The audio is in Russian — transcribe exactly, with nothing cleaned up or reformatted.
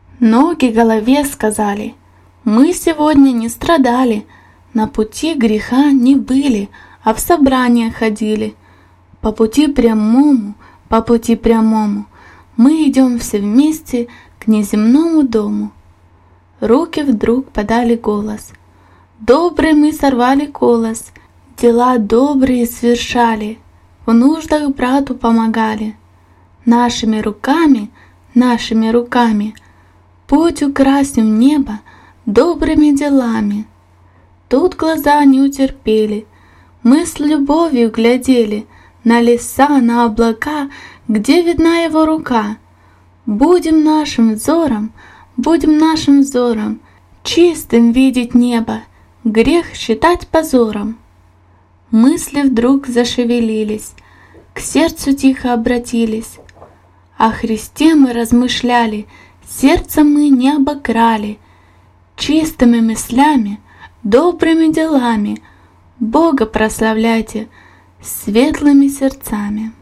Ноги голове сказали: мы сегодня не страдали, на пути греха не были, а в собрания ходили. По пути прямому, по пути прямому мы идем все вместе к неземному дому. Руки вдруг подали голос: добрый мы сорвали колос, дела добрые совершали, в нуждах брату помогали. Нашими руками, нашими руками путь украсим небо добрыми делами. Тут глаза не утерпели, мы с любовью глядели на леса, на облака, где видна его рука. Будем нашим взором, будем нашим взором чистым видеть небо, грех считать позором. Мысли вдруг зашевелились, к сердцу тихо обратились. О Христе мы размышляли, сердце мы не обокрали. Чистыми мыслями, добрыми делами Бога прославляйте светлыми сердцами.